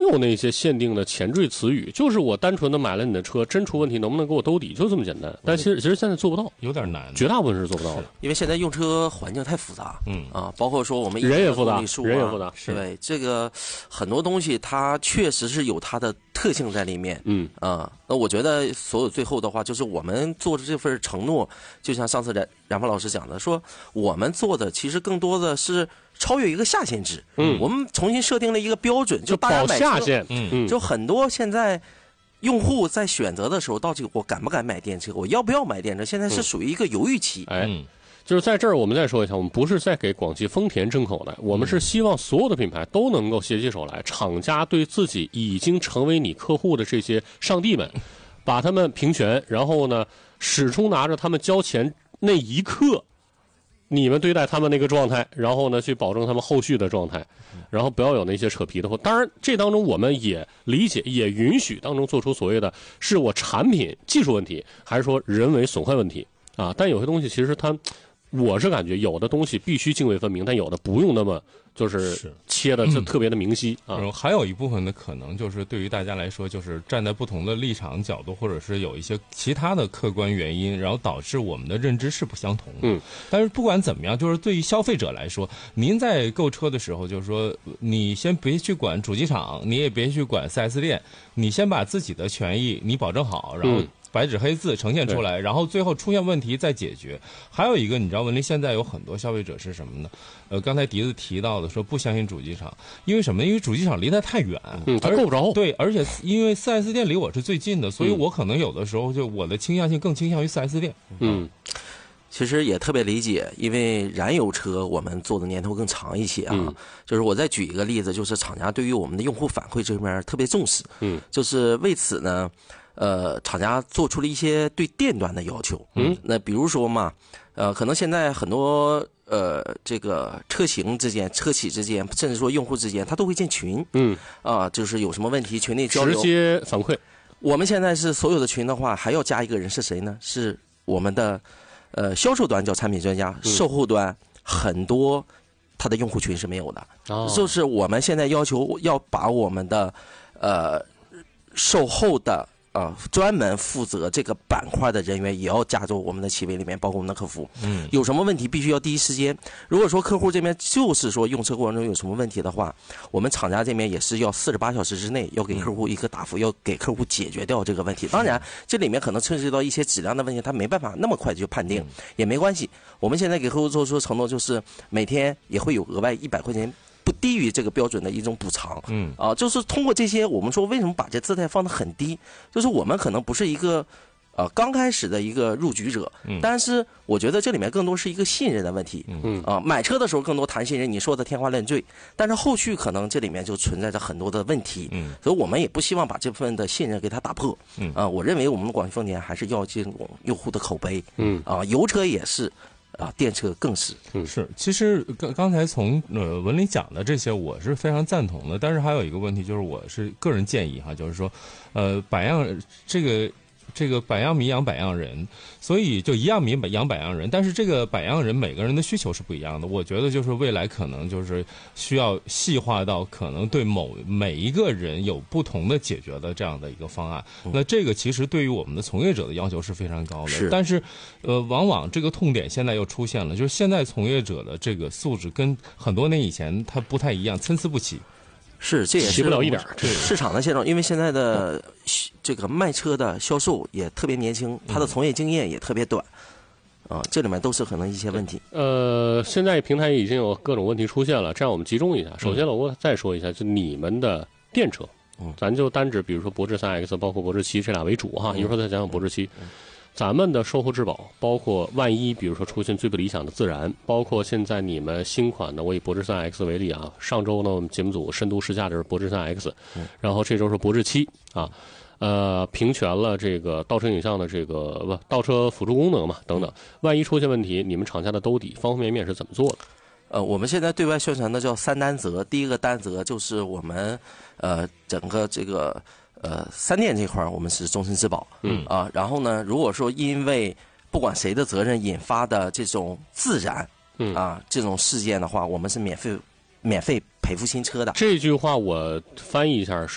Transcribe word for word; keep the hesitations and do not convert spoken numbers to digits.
有那些限定的前缀词语，就是我单纯的买了你的车，真出问题能不能给我兜底，就这么简单。但其实其实现在做不到， 有点难， 绝大部分是做不到的， 因为现在用车环境太复杂， 嗯啊，包括说我们人也复杂， 啊、 人也复杂， 对这个很多东西它确实是有它的特性在里面， 嗯啊，那我觉得所有最后的话，就是我们做的这份承诺，就像上次冉冉峰老师讲的，说我们做的其实更多的是超越一个下限值， 嗯， 我们重新设定了一个标准， 就大家买车下限， 嗯， 就很多现在用户在选择的时候，到底我敢不敢买电车，我要不要买电车，现在是属于一个犹豫期， 哎。嗯就是在这儿，我们再说一下，我们不是在给广汽丰田争口袋，我们是希望所有的品牌都能够携起手来，厂家对自己已经成为你客户的这些上帝们，把他们平权，然后呢，始终拿着他们交钱那一刻，你们对待他们那个状态，然后呢，去保证他们后续的状态，然后不要有那些扯皮的货。当然，这当中我们也理解，也允许当中做出所谓的是我产品技术问题，还是说人为损坏问题啊？但有些东西其实它。我是感觉有的东西必须泾渭分明，但有的不用那么就是切的就特别的明晰、 嗯、啊。还有一部分的可能就是对于大家来说，就是站在不同的立场角度，或者是有一些其他的客观原因，然后导致我们的认知是不相同的。 嗯， 但是不管怎么样，就是对于消费者来说，您在购车的时候，就是说你先别去管主机厂，你也别去管 四 S 店，你先把自己的权益你保证好，然后、嗯。白纸黑字呈现出来，然后最后出现问题再解决。还有一个，你知道文林现在有很多消费者是什么呢？呃，刚才笛子提到的说不相信主机厂，因为什么呢？因为主机厂离得太远， 嗯，他够不着。 对，而且因为 四 S 店离我是最近的，所以我可能有的时候就我的倾向性更倾向于 四 S 店。 嗯。 其实也特别理解，因为燃油车我们做的年头更长一些啊。 嗯、 就是我再举一个例子，就是厂家对于我们的用户反馈这边特别重视。 嗯， 就是为此呢，呃，厂家做出了一些对店端的要求。 嗯， 那比如说嘛，呃，可能现在很多呃这个车型之间、车企之间，甚至说用户之间，他都会建群。 嗯， 啊，就是有什么问题，群内交流， 直接反馈。 我们现在是所有的群的话，还要加一个人是谁呢？是我们的。呃，销售端叫产品专家，售后端很多它的用户群是没有的， 哦、 就是我们现在要求要把我们的呃售后的呃专门负责这个板块的人员也要加入我们的企微里面，包括我们的客服。 嗯， 有什么问题必须要第一时间。如果说客户这边就是说用车过程中有什么问题的话，我们厂家这边也是要四十八小时之内要给客户一个答复，嗯、要给客户解决掉这个问题。当然，这里面可能涉及到一些质量的问题，他没办法那么快就判定，嗯、也没关系。我们现在给客户做出承诺，就是每天也会有额外一百块钱。不低于这个标准的一种补偿， 嗯啊，就是通过这些，我们说为什么把这姿态放得很低，就是我们可能不是一个，呃，刚开始的一个入局者， 嗯， 但是我觉得这里面更多是一个信任的问题， 嗯啊，买车的时候更多谈信任，你说的天花乱坠，但是后续可能这里面就存在着很多的问题， 嗯， 所以我们也不希望把这部分的信任给它打破， 嗯， 啊，我认为我们广汽丰田还是要这种用户的口碑， 嗯， 啊，油车也是。啊，电车更是， 嗯，是。其实刚刚才从呃文林讲的这些，我是非常赞同的。但是还有一个问题，就是我是个人建议哈，就是说，呃，百样这个这个百样米养百样人，所以就一样米养百样人。但是这个百样人每个人的需求是不一样的。我觉得就是未来可能就是需要细化到可能对某每一个人有不同的解决的这样的一个方案。 嗯、 那这个其实对于我们的从业者的要求是非常高的。 是。 但是，呃，往往这个痛点现在又出现了，就是现在从业者的这个素质跟很多年以前它不太一样，参差不齐。 是，这也是齐不了一点。 市场的现状，因为现在的这个卖车的销售也特别年轻，他的从业经验也特别短，啊，这里面都是可能一些问题。 呃，现在平台已经有各种问题出现了，这样我们集中一下。首先，我再说一下，就你们的电车， 嗯， 咱就单指比如说博智 三 X， 包括博智七这俩为主哈，一会儿再讲讲博智七。 嗯咱们的售后质保，包括万一比如说出现最不理想的自燃，包括现在你们新款的，我以博智 三 X 为例啊，上周呢我们节目组深度试驾的是博智 三 X， 然后这周是博智七啊，呃，平权了这个倒车影像的这个不倒车辅助功能嘛等等，万一出现问题，你们厂家的兜底方方面面是怎么做的？ 呃，我们现在对外宣传的叫三担责，第一个担责就是我们呃整个这个。呃，三电这块我们是终身质保， 嗯啊，然后呢，如果说因为不管谁的责任引发的这种自燃， 嗯啊这种事件的话，我们是免费免费赔付新车的。 这句话我翻译一下是。